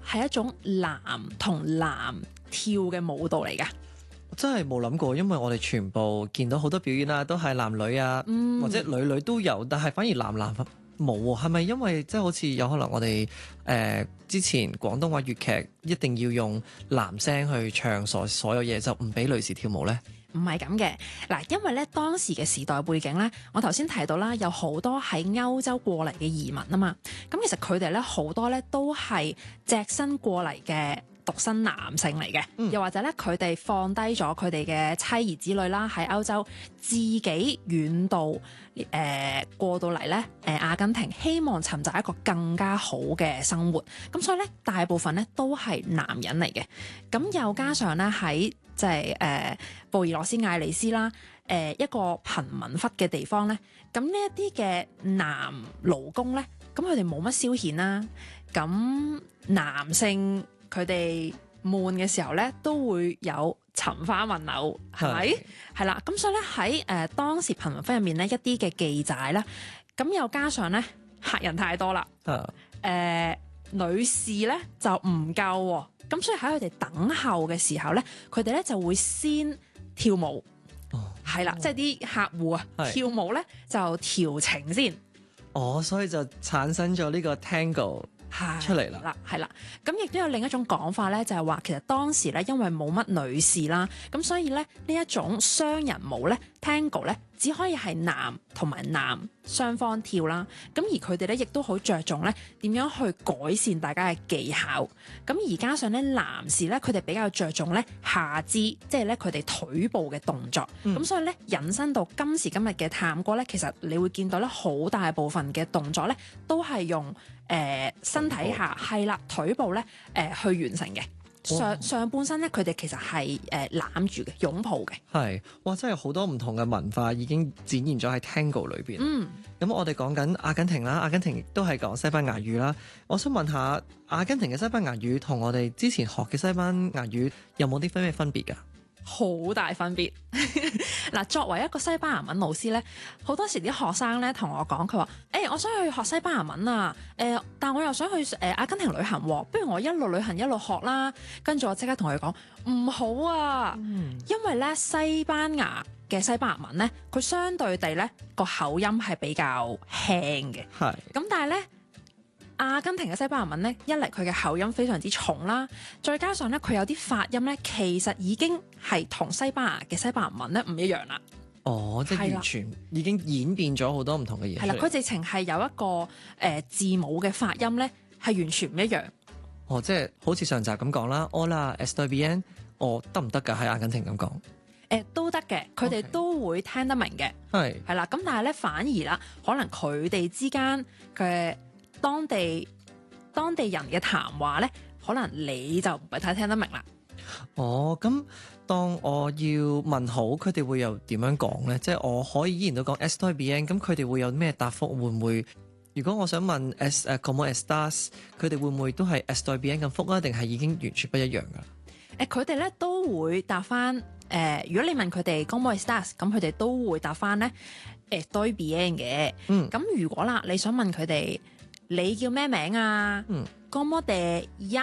係一種男同男跳嘅舞蹈嚟㗎。 真係冇諗過，因為我哋全部見到好多表演啦，都係男女啊，或者女女都有，但係反而男冇喎。係咪因為即係好似有可能我哋之前廣東話粵劇一定要用男聲去唱所有嘢，就唔俾女士跳舞呢？ 唔係咁嘅，嗱，因為咧當時嘅時代背景咧，我頭先提到啦，有好多喺歐洲過嚟嘅移民啊嘛，咁其實佢哋咧好多咧都係隻身過嚟嘅獨身男性嚟嘅，又或者咧佢哋放低咗佢哋嘅妻兒子女啦，喺歐洲自己遠渡過到嚟咧阿根廷，希望尋找一個更加好嘅生活，咁所以咧大部分咧都係男人嚟嘅，咁又加上咧喺即係布宜諾斯艾利斯啦，一個貧民窟嘅地方咧，咁呢一啲嘅男勞工咧，咁佢哋冇乜消遣啦，咁男性佢哋悶嘅時候咧，都會有尋花問柳，係咪？係啦，咁所以咧喺當時貧民窟入面咧一啲嘅記載啦，咁又加上咧客人太多啦，女士咧就唔夠喎。咁所以喺佢哋等候嘅時候咧，佢哋咧就會先跳舞，係啦，即係啲客戶啊跳舞咧就調情先， 所以就產生咗呢個 Tango 出嚟啦， 係啦，咁亦都有另一種講法咧，就係話其實當時咧因為冇乜女士啦，咁所以咧呢一種雙人舞咧 Tango 咧只可以係男同埋男雙方跳啦，咁而佢哋咧亦都好着重咧點樣去改善大家嘅技巧，咁而加上咧男士咧佢哋比較着重咧下肢，即係咧佢哋腿部嘅動作，咁所以咧引申到今時今日嘅探戈咧，其實你會見到咧好大部分嘅動作咧都係用身體下係啦腿部咧去完成嘅。上半身咧，佢哋其實係攬住嘅，擁抱嘅。係， 哇！真係好多唔同嘅文化已經展現咗喺 Tango 裏邊。咁我哋講緊阿根廷啦，阿根廷亦都係講西班牙語啦。我想問下，阿根廷嘅西班牙語同我哋之前學嘅西班牙語有冇啲咩分別㗎？ 好大分別嗱，作為一個西班牙文老師咧，好多時啲學生咧同我講，佢話：我想去學西班牙文啊，但我又想去阿根廷旅行喎，不如我一路旅行一路學啦。跟住我即刻同佢講唔好啊，因為咧西班牙嘅西班牙文咧，佢相對地咧個口音係比較輕嘅，係咁，但係咧，阿根廷嘅西班牙文咧，一嚟佢嘅口音非常之重啦，再加上咧佢有啲發音咧，其實已經係同西班牙嘅西班牙文咧唔一樣啦。 即係完全已經演變咗好多唔同嘅嘢。係啦， 佢直情係有一個字母嘅發音咧，係完全唔一樣。 即係好似上集咁講啦，Hola, estoy bien，得唔得㗎？喺阿根廷咁講？ 都得嘅，佢哋都會聽得明嘅。係啦，咁但係咧反而啦，可能佢哋之間嘅當地人嘅談話咧，可能你就唔係太聽得明啦。 咁當我要問好，佢哋會又點樣講咧？即係我可以依然都講 estoy bien，咁佢哋會有咩答覆？會唔會？如果我想問 como estás，佢哋會唔會都係 estoy bien 咁覆啊？定係已經完全不一樣噶？ 佢哋咧都會答翻。如果你問佢哋 como estás，咁佢哋都會答翻咧 estoy bien 嘅。咁如果啦，你想問佢哋你叫咩名啊？como te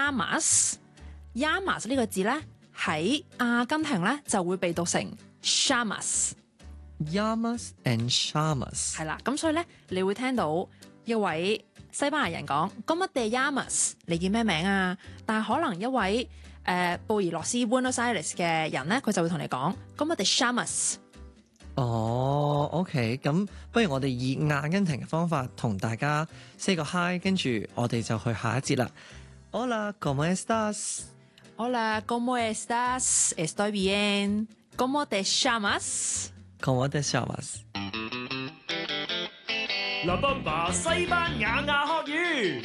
llamas？llamas 呢個字咧喺阿根廷咧就會被讀成 llamas。llamas and chamas 係啦，咁所以咧你會聽到一位西班牙人講 como te llamas？你叫咩名啊？但係可能一位布宜諾斯 Buenos Aires 嘅人咧，佢就會同你講 como te llamas？ OK， 咁不如我哋以阿根廷嘅方法同大家 say 個 hi， 跟住我哋就去下一節啦。Hola, ¿cómo estás? Hola, ¿cómo estás? Estoy bien. ¿Cómo te llamas? ¿Cómo te llamas? La Bamba 西班牙學語。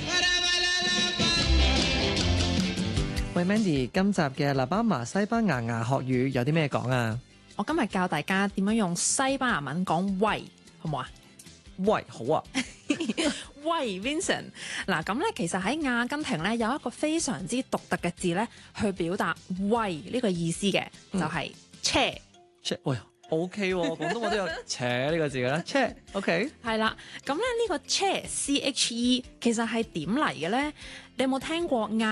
喂 Mandy， 今集嘅 La Bamba 西班牙學語有啲咩講啊？ 我今日教大家點樣用西班牙文講喂，好唔好啊？ 喂，好啊。 喂 Vincent， 嗱咁咧，其實喺阿根廷咧有一個非常之獨特嘅字咧，去表達喂呢個意思嘅，就係車。 喂 ，OK 喎，廣東話都有車呢個字嘅啦，車 OK。 係啦，咁咧呢個車 CHE 其實係點嚟嘅咧？你有冇聽過